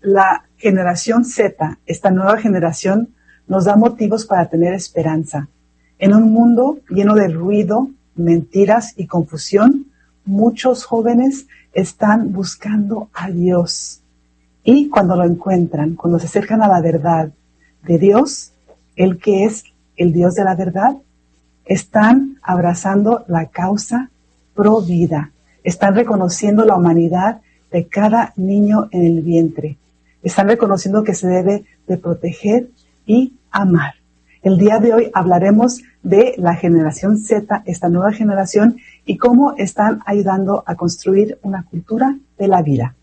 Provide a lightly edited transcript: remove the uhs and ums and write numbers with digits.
la generación Z, esta nueva generación, nos da motivos para tener esperanza. En un mundo lleno de ruido, mentiras y confusión, muchos jóvenes están buscando a Dios. Y cuando lo encuentran, cuando se acercan a la verdad de Dios, el que es el Dios de la verdad, están abrazando la causa pro vida. Están reconociendo la humanidad de cada niño en el vientre. Están reconociendo que se debe de proteger y amar. El día de hoy hablaremos de la generación Z, esta nueva generación, y cómo están ayudando a construir una cultura de la vida.